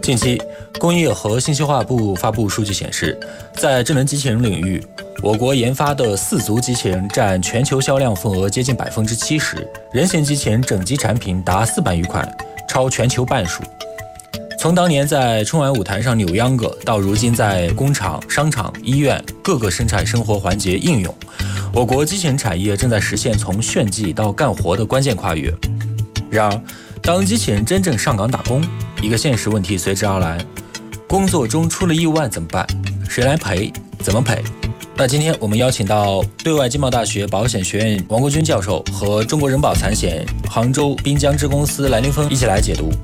近期，工业和信息化部发布数据显示，在智能机器人领域，我国研发的四足机器人占全球销量份额接近70%，人形机器人整机产品达400余款，超全球半数。从当年在春晚舞台上扭秧歌，到如今在工厂、商场、医院各个生产生活环节应用，我国机器人产业正在实现从炫技到干活的关键跨越。然而，当机器人真正上岗打工，一个现实问题随之而来：工作中出了意外怎么办？谁来赔？怎么赔？那今天我们邀请到对外经贸大学保险学院王国军教授和中国人保残险杭州滨江支公司蓝凌峰一起来解读。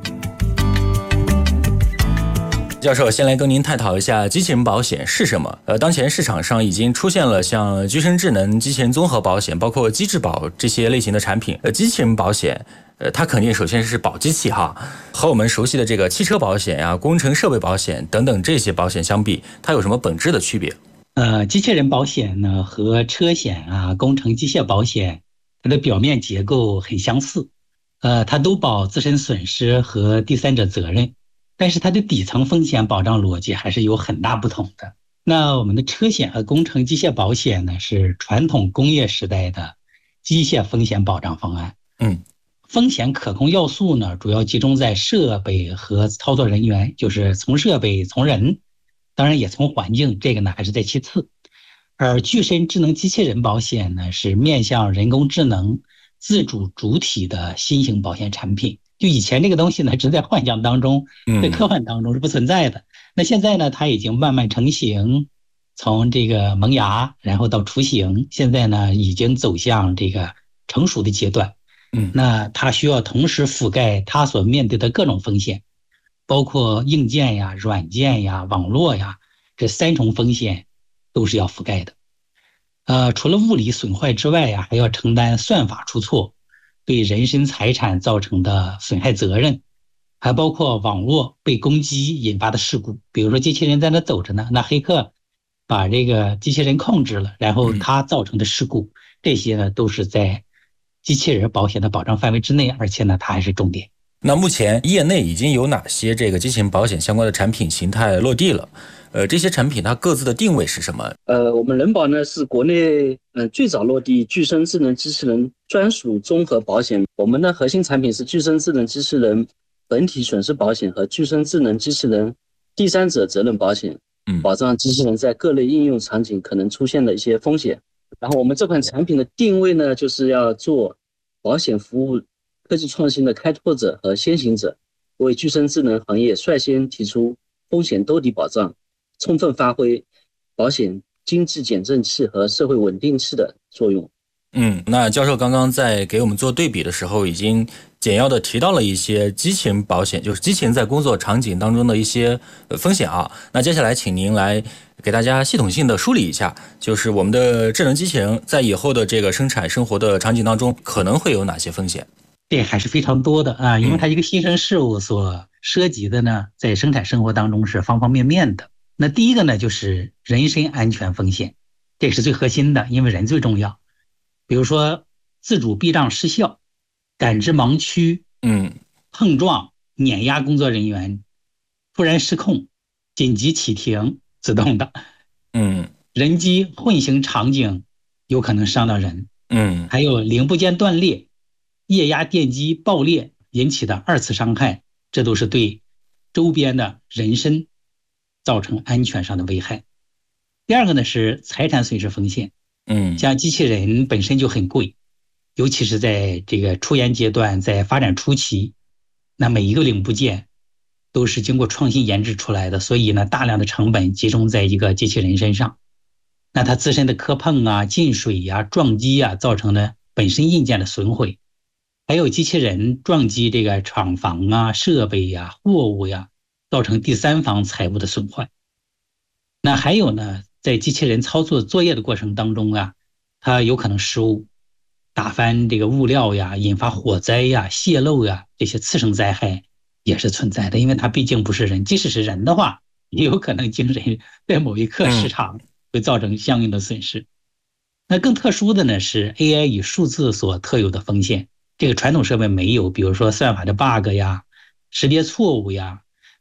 教授，先来跟您探讨一下机器人保险是什么。当前市场上已经出现了像具身智能机器人综合保险，包括机智保这些类型的产品。机器人保险，它肯定首先是保机器哈，和我们熟悉的这个汽车保险呀、工程设备保险等等这些保险相比，它有什么本质的区别？ 机器人保险呢和车险啊、工程机械保险，它的表面结构很相似，它都保自身损失和第三者责任。但是它的底层风险保障逻辑还是有很大不同的。那我们的车险和工程机械保险呢，是传统工业时代的机械风险保障方案。风险可控要素呢，主要集中在设备和操作人员，就是从设备、从人，当然也从环境，这个呢还是在其次。而具身智能机器人保险呢，是面向人工智能自主主体的新型保险产品。就以前这个东西呢，只在幻想当中，在科幻当中是不存在的。那现在呢，它已经慢慢成型，从这个萌芽，然后到雏形，现在呢，已经走向这个成熟的阶段。那它需要同时覆盖它所面对的各种风险，包括硬件呀、软件呀、网络呀，这三重风险都是要覆盖的。除了物理损坏之外呀，还要承担算法出错对人身财产造成的损害责任，还包括网络被攻击引发的事故。比如说机器人在那走着呢，那黑客把这个机器人控制了，然后它造成的事故，这些呢都是在机器人保险的保障范围之内，而且呢它还是重点。 那目前业内已经有哪些这个机器人保险相关的产品形态落地了？这些产品它各自的定位是什么？ 我们人保呢是国内最早落地具身智能机器人专属综合保险。我们的核心产品是具身智能机器人本体损失保险和具身智能机器人第三者责任保险，保障机器人在各类应用场景可能出现的一些风险。然后我们这款产品的定位呢，就是要做保险服务科技创新的开拓者和先行者，为具身智能行业率先提出风险兜底保障，充分发挥保险经济减震器和社会稳定器的作用。 那教授刚刚在给我们做对比的时候，已经简要的提到了一些机器人保险，就是机器人在工作场景当中的一些风险啊。那接下来请您来给大家系统性的梳理一下，就是我们的智能机器人在以后的这个生产生活的场景当中可能会有哪些风险？ 这还是非常多的啊，因为它一个新生事物所涉及的呢，在生产生活当中是方方面面的。那第一个呢，就是人身安全风险，这是最核心的，因为人最重要。比如说自主避障失效、感知盲区、碰撞、碾压工作人员、突然失控、紧急启停自动的，人机混行场景有可能伤到人，还有零部件断裂、液压电机爆裂引起的二次伤害，这都是对周边的人身造成安全上的危害。第二个呢是财产损失风险，像机器人本身就很贵，尤其是在这个初研阶段，在发展初期，那每一个零部件都是经过创新研制出来的，所以呢大量的成本集中在一个机器人身上，那它自身的磕碰啊、进水啊、撞击啊造成的本身硬件的损毁，还有机器人撞击这个厂房啊、设备呀、货物呀，造成第三方财物的损坏。那还有呢，在机器人操作作业的过程当中啊，它有可能失误，打翻这个物料呀，引发火灾呀、泄漏呀，这些次生灾害也是存在的，因为它毕竟不是人，即使是人的话，也有可能精神在某一刻失常，会造成相应的损失。那更特殊的呢是 AI 与数字所特有的风险，这个传统设备没有，比如说算法的 bug 呀、识别错误呀、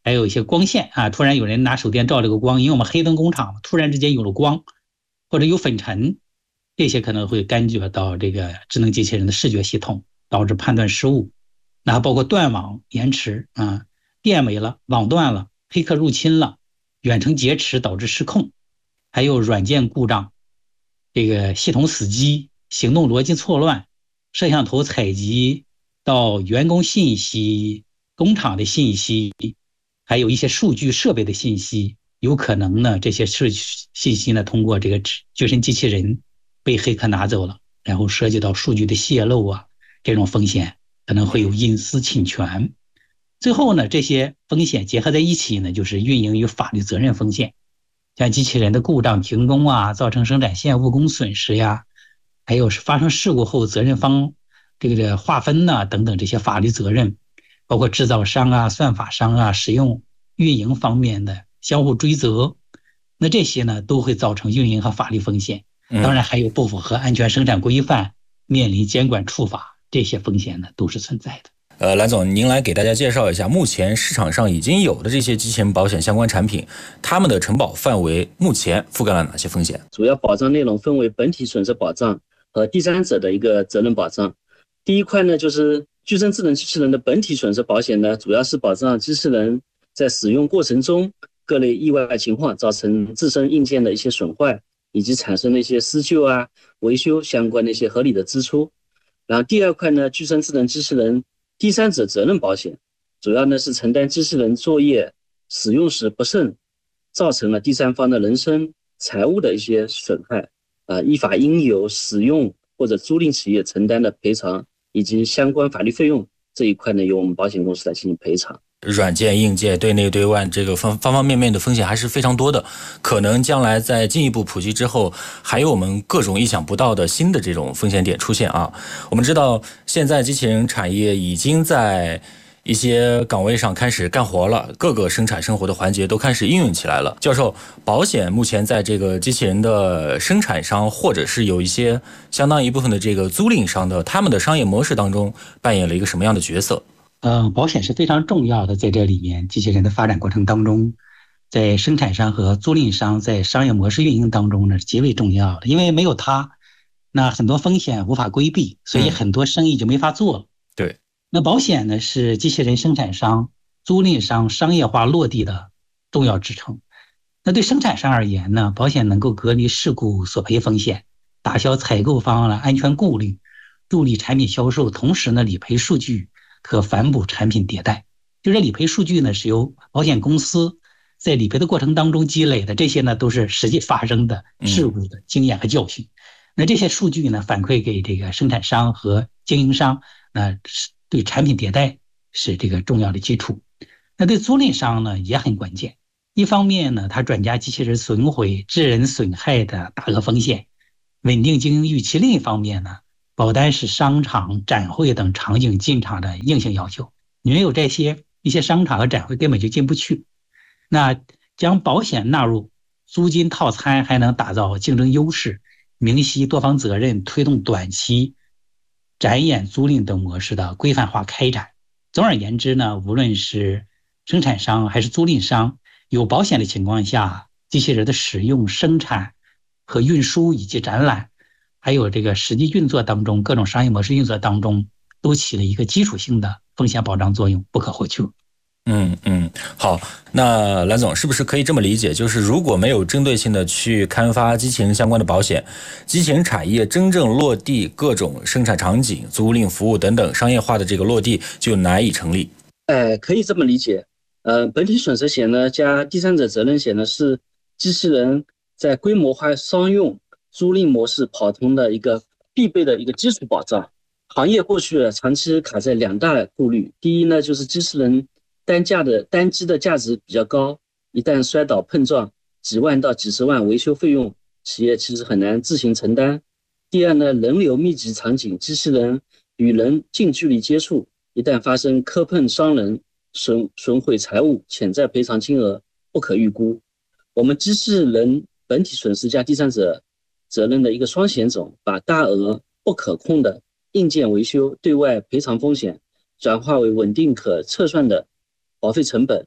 还有一些光线啊，突然有人拿手电照这个光，因为我们黑灯工厂突然之间有了光，或者有粉尘，这些可能会干预到这个智能机器人的视觉系统，导致判断失误。那包括断网延迟啊，电没了，网断了，黑客入侵了，远程劫持导致失控，还有软件故障，这个系统死机，行动逻辑错乱，摄像头采集到员工信息、工厂的信息，还有一些数据设备的信息，有可能呢这些信息呢通过这个具身机器人被黑客拿走了，然后涉及到数据的泄露啊，这种风险可能会有隐私侵权。最后呢，这些风险结合在一起呢，就是运营与法律责任风险。像机器人的故障、停工啊，造成生产线误工损失呀，还有发生事故后责任方这个划分呐、等等这些法律责任，包括制造商啊、算法商啊、使用运营方面的相互追责，那这些呢都会造成运营和法律风险。当然还有不符合安全生产规范，面临监管处罚，这些风险呢都是存在的。 蓝总，您来给大家介绍一下目前市场上已经有的这些机器人保险相关产品，他们的承保范围目前覆盖了哪些风险？ 主要保障内容分为本体损失保障和第三者的一个责任保障。第一块呢，就是具身智能机器人的本体损失保险呢，主要是保障机器人在使用过程中各类意外情况造成自身硬件的一些损坏，以及产生的一些施救啊、维修相关的一些合理的支出。然后第二块呢，具身智能机器人第三者责任保险，主要呢是承担机器人作业使用时不慎造成了第三方的人身财物的一些损害，依法应由使用或者租赁企业承担的赔偿以及相关法律费用，这一块呢由我们保险公司来进行赔偿。 软件、硬件对内对外这个方方面面的风险还是非常多的，可能将来在进一步普及之后，还有我们各种意想不到的新的这种风险点出现啊。我们知道现在机器人产业已经在一些岗位上开始干活了，各个生产生活的环节都开始应用起来了。教授，保险目前在这个机器人的生产商，或者是有一些相当一部分的这个租赁商的，他们的商业模式当中扮演了一个什么样的角色？ 保险是非常重要的，在这里面机器人的发展过程当中，在生产商和租赁商在商业模式运营当中呢是极为重要的，因为没有它，那很多风险无法规避，所以很多生意就没法做了。 对， 那保险呢是机器人生产商、租赁商商业化落地的重要支撑。那对生产商而言呢，保险能够隔离事故索赔风险，打消采购方的安全顾虑，助力产品销售，同时呢理赔数据可反哺产品迭代。就是理赔数据呢是由保险公司在理赔的过程当中积累的，这些呢都是实际发生的事故的经验和教训。那这些数据呢反馈给这个生产商和经营商，那对产品迭代是这个重要的基础。那对租赁商呢也很关键。一方面呢，它转嫁机器人损毁、致人损害的大额风险，稳定经营预期；另一方面呢，保单是商场、展会等场景进场的硬性要求，你没有这些，一些商场和展会根本就进不去。那将保险纳入租金套餐，还能打造竞争优势，明晰多方责任，推动短期展演、租赁等模式的规范化开展。总而言之呢，无论是生产商还是租赁商，有保险的情况下，机器人的使用、生产和运输以及展览，还有这个实际运作当中，各种商业模式运作当中，都起了一个基础性的风险保障作用，不可或缺。 好，那蓝总是不是可以这么理解，就是如果没有针对性的去开发机器人相关的保险，机器人产业真正落地各种生产场景、租赁服务等等商业化的这个落地就难以成立？ 可以这么理解。本体损失险呢加第三者责任险呢是机器人在规模化商用租赁模式跑通的一个必备的一个基础保障。行业过去长期卡在两大顾虑，第一呢就是机器人单机的价值比较高，一旦摔倒碰撞，几万到几十万维修费用，企业其实很难自行承担。第二呢，人流密集场景，机器人与人近距离接触，一旦发生磕碰伤人，损毁财物，潜在赔偿金额不可预估。我们机器人本体损失加第三者责任的一个双险种，把大额不可控的硬件维修对外赔偿风险转化为稳定可测算的保费成本，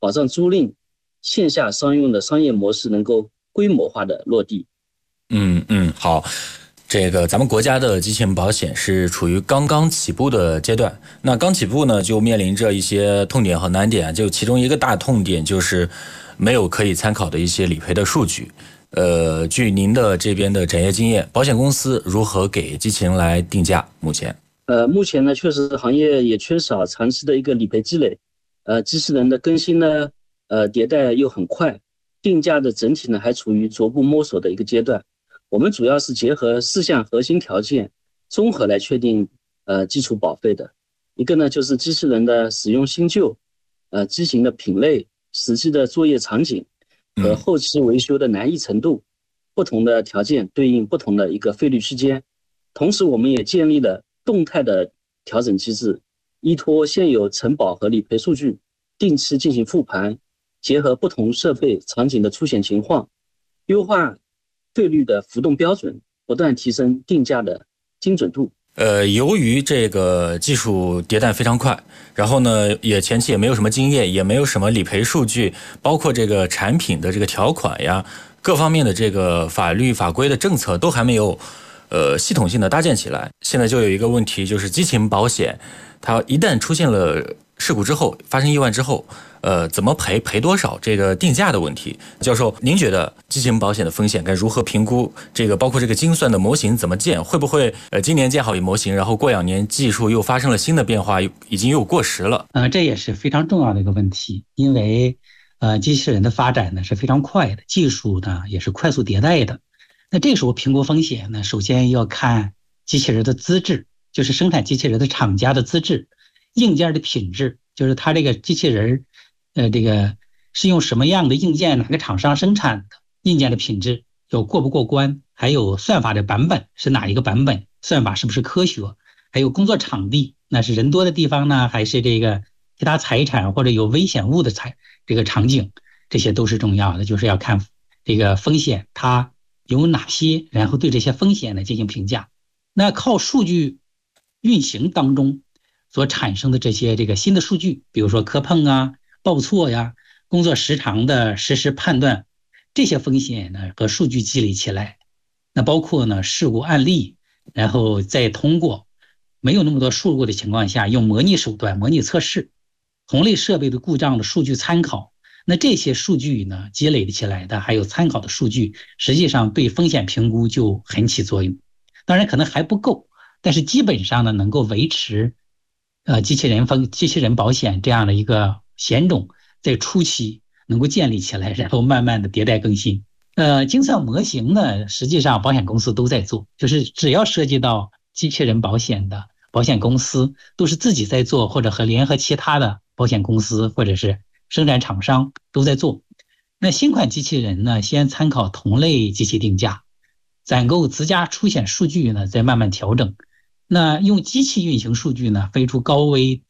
保障租赁线下商用的商业模式能够规模化的落地。 好。这个咱们国家的机器人保险是处于刚刚起步的阶段，那刚起步呢，就面临着一些痛点和难点，就其中一个大痛点就是没有可以参考的一些理赔的数据。据您的这边的展业经验，保险公司如何给机器人来定价？ 目前呢，确实行业也缺少长期的一个理赔积累，机器人的更新呢，迭代又很快，定价的整体呢还处于逐步摸索的一个阶段。我们主要是结合4项核心条件，综合来确定基础保费的。一个呢就是机器人的使用新旧，机型的品类、实际的作业场景和后期维修的难易程度，不同的条件对应不同的一个费率区间。同时，我们也建立了动态的调整机制，依托现有承保和理赔数据，定期进行复盘，结合不同设备场景的出险情况，优化费率的浮动标准，不断提升定价的精准度。 由于这个技术迭代非常快，然后呢，前期也没有什么经验，也没有什么理赔数据，包括这个产品的这个条款呀，各方面的这个法律法规的政策都还没有系统性的搭建起来。现在就有一个问题，就是机器人保险，它一旦出现了事故之后，发生意外之后，怎么赔多少，这个定价的问题。教授，您觉得机器人保险的风险该如何评估？这个包括这个精算的模型怎么建？会不会今年建好一模型，然后过2年技术又发生了新的变化，已经又过时了？ 这也是非常重要的一个问题，因为机器人的发展呢是非常快的，技术呢也是快速迭代的。那这时候评估风险呢，首先要看机器人的资质，就是生产机器人的厂家的资质，硬件的品质，就是它这个机器人这个是用什么样的硬件，哪个厂商生产的，硬件的品质有过不过关，还有算法的版本是哪一个版本，算法是不是科学，还有工作场地，那是人多的地方呢，还是这个其他财产或者有危险物的这个场景，这些都是重要的，就是要看这个风险它有哪些，然后对这些风险呢进行评价。那靠数据运行当中所产生的这个新的数据，比如说磕碰啊、报错呀、工作时长的实时判断，这些风险呢和数据积累起来，那包括呢事故案例，然后再通过没有那么多事故的情况下，用模拟手段模拟测试同类设备的故障的数据参考，那这些数据呢积累起来的还有参考的数据，实际上对风险评估就很起作用。当然可能还不够，但是基本上呢能够维持机器人保险这样的一个险种在初期能够建立起来，然后慢慢的迭代更新。精算模型呢，实际上保险公司都在做，就是只要涉及到机器人保险的保险公司都是自己在做，或者和联合其他的保险公司或者是生产厂商都在做。那新款机器人呢，先参考同类机器定价，攒够自家出险数据呢，再慢慢调整。那用机器运行数据呢，飞出高危